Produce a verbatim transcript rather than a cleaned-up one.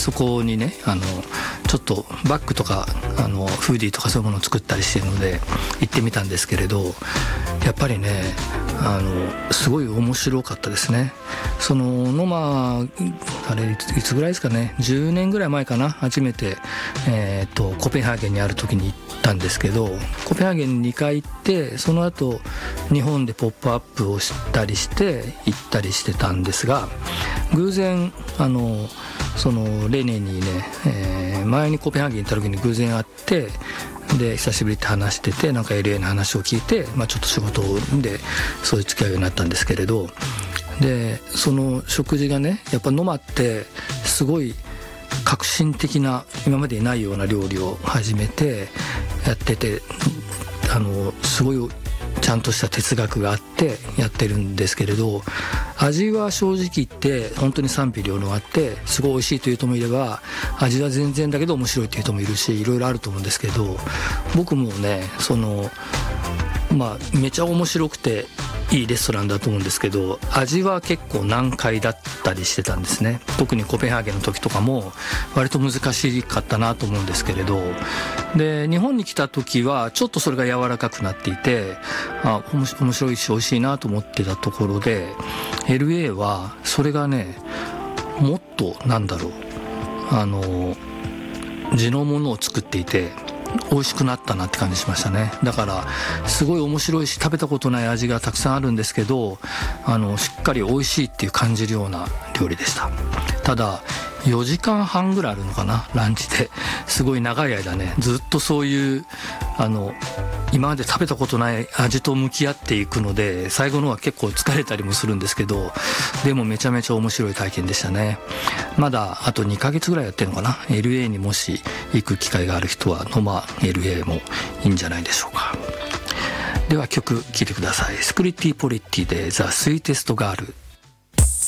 そこにねあのちょっとバッグとかあのフーディーとかそういうものを作ったりしているので行ってみたんですけれど、やっぱりねあのすごい面白かったですね。そのノマあれいつ、いつぐらいですかね、じゅうねんぐらい前かな、初めて、えー、とコペンハーゲンにある時に行ったんですけど、コペンハーゲンにかい行って、その後日本でポップアップをしたりして行ったりしてたんですが、偶然あのそのレネにね、えー、前にコペンハーゲンに行った時に偶然会って、で久しぶりって話してて、なんか エルエー の話を聞いて、まあ、ちょっと仕事でそういう付き合いになったんですけれど、でその食事がねやっぱノマってすごい革新的な、今までにないような料理を始めてやってて、あのすごいちゃんとした哲学があってやってるんですけれど、味は正直言って本当に賛否両論あって、すごい美味しいという人もいれば、味は全然だけど面白いという人もいるし、いろいろあると思うんですけど、僕もねそのまあめちゃ面白くていいレストランだと思うんですけど、味は結構難解だったりしてたんですね。特にコペンハーゲンの時とかも割と難しかったなと思うんですけれど、で日本に来た時はちょっとそれが柔らかくなっていて、あ面白いし美味しいなと思ってたところで、 エルエー はそれがねもっとなんだろう、あの地のものを作っていて美味しくなったなって感じしましたね。だからすごい面白いし、食べたことない味がたくさんあるんですけど、あのしっかり美味しいっていう感じるような料理でした。ただよじかんはんぐらいあるのかな、ランチで。すごい長い間ねずっとそういうあの今まで食べたことない味と向き合っていくので、最後のは結構疲れたりもするんですけど、でもめちゃめちゃ面白い体験でしたね。まだあとにかげつぐらいやってるのかな。 エルエー にもし行く機会がある人はノマ エルエー もいいんじゃないでしょうか。では曲聴いてください。スプリッティポリッティでザ・スイーテストガール。